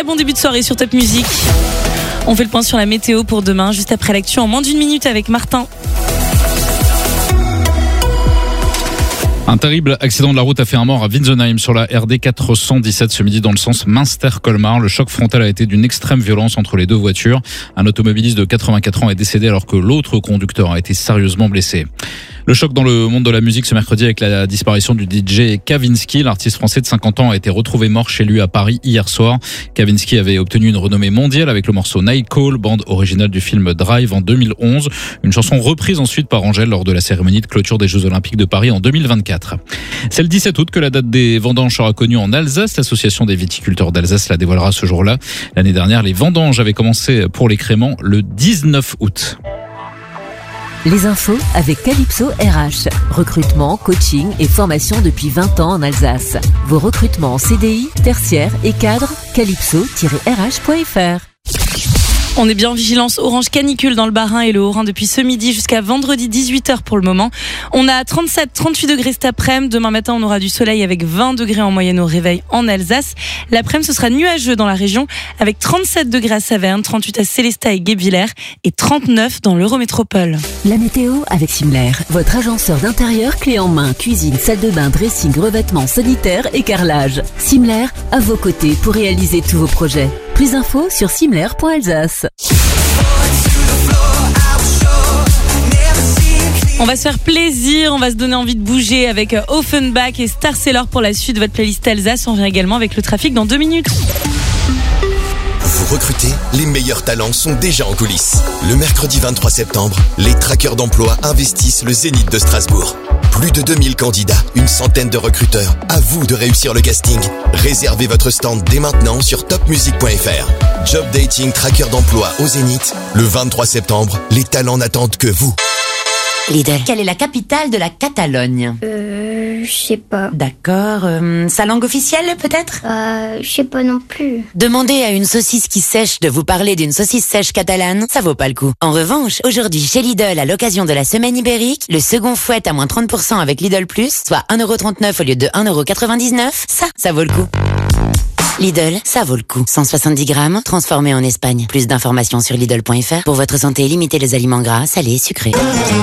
très bon début de soirée sur Top Music. On fait le point sur la météo pour demain, juste après l'actu en moins d'une minute avec Martin. Un terrible accident de la route a fait un mort à Winsenheim sur la RD 417 ce midi dans le sens Münster-Colmar. Le choc frontal a été d'une extrême violence entre les deux voitures. Un automobiliste de 84 ans est décédé alors que l'autre conducteur a été sérieusement blessé. Le choc dans le monde de la musique ce mercredi avec la disparition du DJ Kavinsky. L'artiste français de 50 ans a été retrouvé mort chez lui à Paris hier soir. Kavinsky avait obtenu une renommée mondiale avec le morceau Night Call, bande originale du film Drive en 2011. Une chanson reprise ensuite par Angèle lors de la cérémonie de clôture des Jeux Olympiques de Paris en 2024. C'est le 17 août que la date des vendanges sera connue en Alsace. L'association des viticulteurs d'Alsace la dévoilera ce jour-là. L'année dernière, les vendanges avaient commencé pour les créments le 19 août. Les infos avec Calypso RH. Recrutement, coaching et formation depuis 20 ans en Alsace. Vos recrutements en CDI, tertiaire et cadre, calypso-rh.fr. On est bien en vigilance orange canicule dans le Bas-Rhin et le Haut-Rhin depuis ce midi jusqu'à vendredi 18h pour le moment. On a 37-38 degrés cet après-midi. Demain matin, on aura du soleil avec 20 degrés en moyenne au réveil en Alsace. L'après-midi, ce sera nuageux dans la région avec 37 degrés à Saverne, 38 à Célestat et Guebwiller et 39 dans l'Eurométropole. La météo avec Simler, votre agenceur d'intérieur clé en main, cuisine, salle de bain, dressing, revêtements sanitaires et carrelage. Simler, à vos côtés pour réaliser tous vos projets. Plus d'infos sur simler.alsace. On va se faire plaisir, on va se donner envie de bouger avec Offenbach et Star Sailor pour la suite de votre playlist Alsace. On revient également avec le trafic dans 2 minutes. Vous recrutez? Les meilleurs talents sont déjà en coulisses. Le mercredi 23 septembre, les traqueurs d'emploi investissent le Zénith de Strasbourg. Plus de 2000 candidats, une centaine de recruteurs. À vous de réussir le casting. Réservez votre stand dès maintenant sur topmusic.fr. Job dating traqueur d'emploi au Zénith. Le 23 septembre, les talents n'attendent que vous. Lidl, quelle est la capitale de la Catalogne? Je sais pas. D'accord. Sa langue officielle, peut-être? Je sais pas non plus. Demandez à une saucisse qui sèche de vous parler d'une saucisse sèche catalane, ça vaut pas le coup. En revanche, aujourd'hui, chez Lidl, à l'occasion de la semaine ibérique, le second fouet à moins 30% avec Lidl Plus, soit 1,39€ au lieu de 1,99€, ça vaut le coup. Lidl, ça vaut le coup. 170 grammes, transformé en Espagne. Plus d'informations sur Lidl.fr. Pour votre santé, limitez les aliments gras, salés, sucrés.